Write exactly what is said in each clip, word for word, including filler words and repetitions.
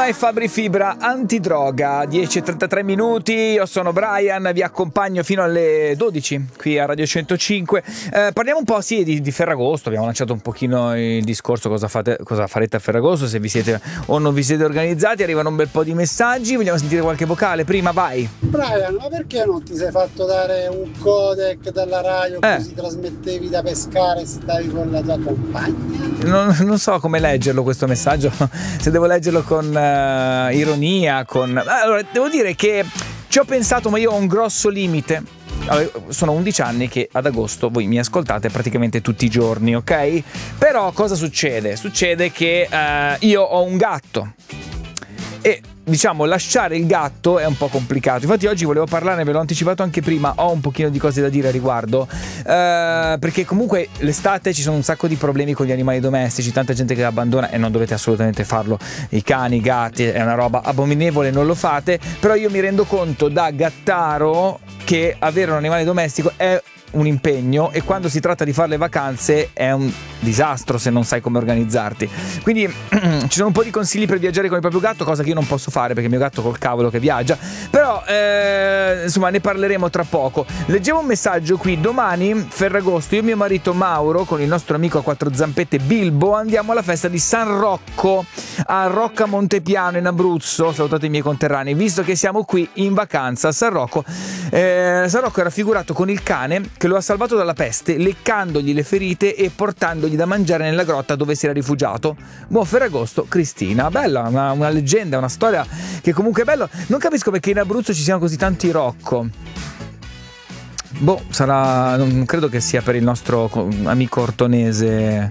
Maluma e Fabri Fibra, Antidroga, dieci e trentatré minuti. Io sono Brian, vi accompagno fino alle dodici qui a Radio centocinque. Eh, parliamo un po' sì di, di Ferragosto. Abbiamo lanciato un pochino il discorso cosa, fate, cosa farete a Ferragosto, se vi siete o non vi siete organizzati. Arrivano un bel po' di messaggi. Vogliamo sentire qualche vocale? Prima vai. Brian, ma perché non ti sei fatto dare un codec dalla radio Eh. così trasmettevi da pescare e stavi con la tua compagna? Non, non so come leggerlo questo messaggio, se devo leggerlo con uh, ironia, con... Allora, devo dire che ci ho pensato, ma io ho un grosso limite. Allora, sono undici anni che ad agosto voi mi ascoltate praticamente tutti i giorni, ok? Però cosa succede? Succede che uh, io ho un gatto e diciamo lasciare il gatto è un po' complicato. Infatti oggi volevo parlarne, ve l'ho anticipato anche prima, ho un pochino di cose da dire a riguardo, eh, perché comunque l'estate ci sono un sacco di problemi con gli animali domestici, tanta gente che abbandona e non dovete assolutamente farlo, i cani, i gatti, è una roba abominevole, non lo fate. Però io mi rendo conto da gattaro che avere un animale domestico è un impegno e quando si tratta di fare le vacanze è un disastro se non sai come organizzarti. Quindi ci sono un po' di consigli per viaggiare con il proprio gatto, cosa che io non posso fare perché il mio gatto col cavolo che viaggia. Però eh, insomma ne parleremo tra poco. Leggevo un messaggio qui: domani Ferragosto io e mio marito Mauro con il nostro amico a quattro zampette Bilbo andiamo alla festa di San Rocco a Rocca Montepiano in Abruzzo. Salutate i miei conterranei, visto che siamo qui in vacanza a San Rocco. eh, San Rocco è raffigurato con il cane che lo ha salvato dalla peste, leccandogli le ferite e portandogli da mangiare nella grotta dove si era rifugiato. Buon Ferragosto, Cristina. Bella, una, una leggenda, una storia che comunque è bello. Non capisco perché in Abruzzo ci siano così tanti Rocco. Boh, sarà... non credo che sia per il nostro amico ortonese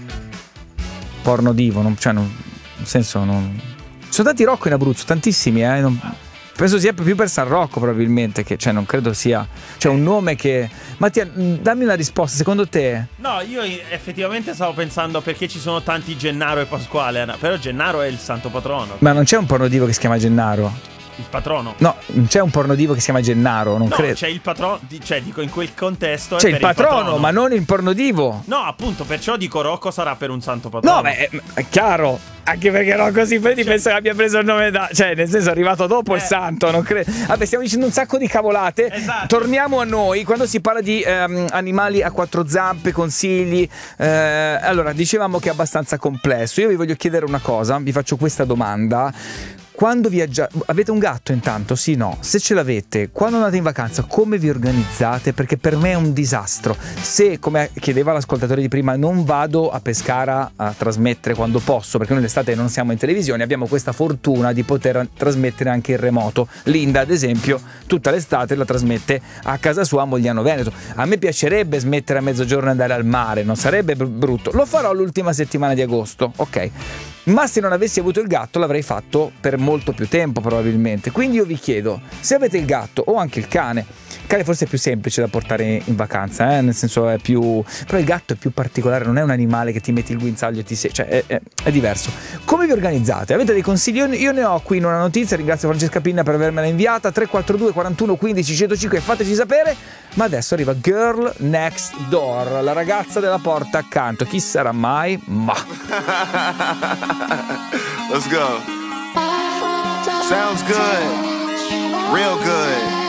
porno divo, non, cioè, non, nel senso, non... Ci sono tanti Rocco in Abruzzo, tantissimi, eh, non... penso sia più per San Rocco probabilmente, che cioè non credo sia, cioè un nome che... Mattia, dammi una risposta, secondo te? No, io effettivamente stavo pensando perché ci sono tanti Gennaro e Pasquale, però Gennaro è il santo patrono. Ma non c'è un pornodivo che si chiama Gennaro? Il patrono? No, non c'è un pornodivo che si chiama Gennaro, non no, credo. c'è il patrono, cioè dico in quel contesto c'è è il per patrono, il patrono, ma non il pornodivo. No, appunto, perciò dico Rocco sarà per un santo patrono. No, beh, è chiaro. Anche perché Rocco Siffredi cioè, penso che abbia preso il nome da... Cioè, nel senso è arrivato dopo eh. il santo, non credo. Vabbè, stiamo dicendo un sacco di cavolate. Esatto. Torniamo a noi. Quando si parla di ehm, animali a quattro zampe, consigli, eh, allora, dicevamo che è abbastanza complesso. Io vi voglio chiedere una cosa, vi faccio questa domanda. Quando viaggiate, avete un gatto intanto? Sì, no. Se ce l'avete, quando andate in vacanza, come vi organizzate? Perché per me è un disastro. Se, come chiedeva l'ascoltatore di prima, non vado a Pescara a trasmettere quando posso, perché noi l'estate non siamo in televisione, abbiamo questa fortuna di poter trasmettere anche in remoto. Linda, ad esempio, tutta l'estate la trasmette a casa sua a Mogliano Veneto. A me piacerebbe smettere a mezzogiorno e andare al mare, non sarebbe br- brutto. Lo farò l'ultima settimana di agosto, ok. Ma se non avessi avuto il gatto l'avrei fatto per molto più tempo probabilmente. Quindi io vi chiedo, se avete il gatto o anche il cane, il cane forse è più semplice da portare in vacanza, eh? Nel senso è più... però il gatto è più particolare, non è un animale che ti metti il guinzaglio e ti sei... cioè è, è, è diverso. Come vi organizzate? Avete dei consigli? Io, io ne ho qui in una notizia, ringrazio Francesca Pinna per avermela inviata. Tre quattro due quarantuno quindici centocinque, fateci sapere. Ma adesso arriva Girl Next Door, la ragazza della porta accanto. Chi sarà mai? Ma let's go. Sounds good. Real good.